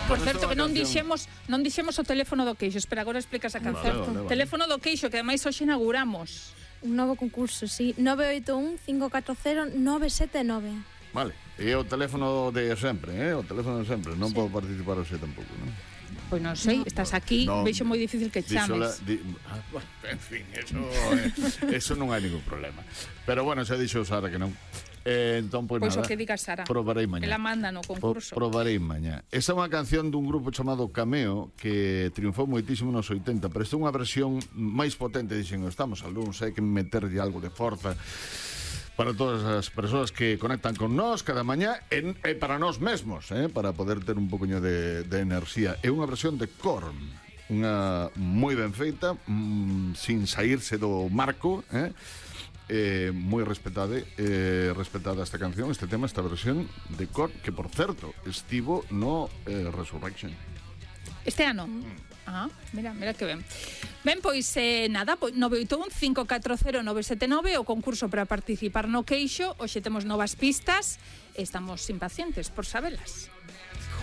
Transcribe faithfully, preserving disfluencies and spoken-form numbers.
Por certo, que non dixemos non dixemos o teléfono do queixo. Espera, agora explicas a canción. Vale, vale, vale. Teléfono do queixo, que ademais hoxe inauguramos. Un novo concurso, sí. nove oito un, cinco catro cero, nove sete nove. Vale, e o teléfono de sempre, eh? O teléfono de sempre. Non sí. Podo participar hoxe tampouco, non? Pois non sei, no. Estás aquí, no, veixo moi difícil que chames. La, di, ah, bueno, en fin, eso, eh, eso non hai ningún problema. Pero bueno, xa dixo Sara que non. Eh, entón, pois, pois nada, o que diga Sara. Probarei mañá. Ela manda no concurso. Pro, probarei mañá. Esta é unha canción dun grupo chamado Cameo que triunfou moitísimo nos oitenta, pero esta é unha versión máis potente, dixen, estamos algúns, hai que meterlle algo de forza para todas as persoas que conectan con nós cada mañá e, e para nós mesmos, eh, para poder ter un poquinho de, de enerxía. É unha versión de Korn, unha moi ben feita, mm, sin saírse do marco, eh, eh, moi respetada, eh, respetada esta canción, este tema, esta versión de Korn, que por certo estivo no eh, Resurrection. Este ano? Mm. Ah, mira, mira que ben. Ben, pois, eh, nada, pois, nove oito un, cinco catro cero, nove sete nove, o concurso para participar no queixo. Hoxe temos novas pistas e estamos impacientes por sabelas.